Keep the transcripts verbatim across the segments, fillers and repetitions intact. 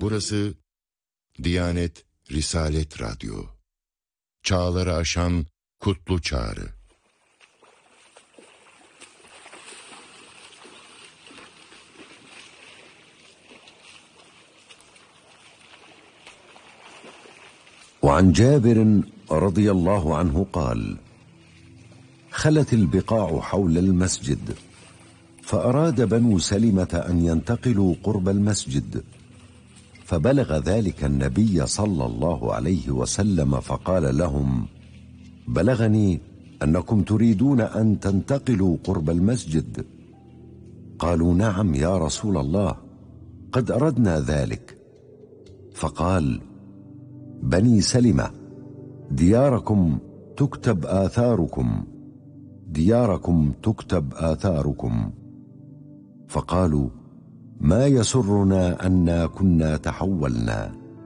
Burası Diyanet Risalet Radyo. Çağları aşan kutlu çağrı. وعن جابر رضي الله عنه قال: خلت البقاع حول المسجد، فأراد بنو سلمة أن ينتقلوا قرب المسجد، فبلغ ذلك النبي صلى الله عليه وسلم فقال لهم: بلغني أنكم تريدون أن تنتقلوا قرب المسجد. قالوا: نعم يا رسول الله، قد أردنا ذلك. فقال: بني سلمة، دياركم تكتب آثاركم، دياركم تكتب آثاركم. فقالوا: ما يسرنا أننا كنا تحولنا.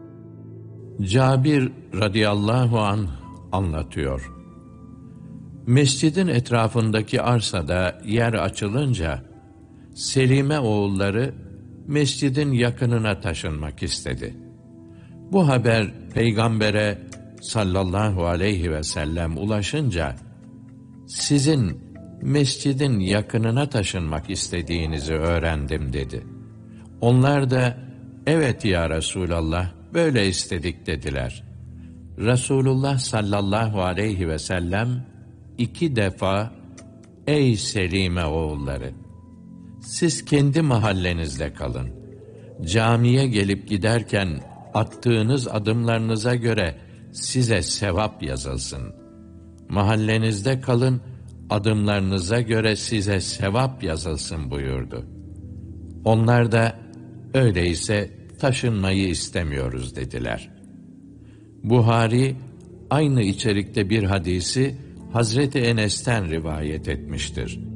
Cabir radıyallahu anh anlatıyor. Mescidin etrafındaki arsada yer açılınca Selime oğulları mescidin yakınına taşınmak istedi. Bu haber Peygamber'e sallallahu aleyhi ve sellem ulaşınca, sizin mescidin yakınına taşınmak istediğinizi öğrendim dedi. Onlar da, evet ya Resulallah, böyle istedik dediler. Resulullah sallallahu aleyhi ve sellem iki defa, ey Selime oğulları, siz kendi mahallenizde kalın. Camiye gelip giderken attığınız adımlarınıza göre size sevap yazılsın. Mahallenizde kalın, adımlarınıza göre size sevap yazılsın buyurdu. Onlar da, öyleyse taşınmayı istemiyoruz dediler. Buhari, aynı içerikte bir hadisi Hazreti Enes'ten rivayet etmiştir.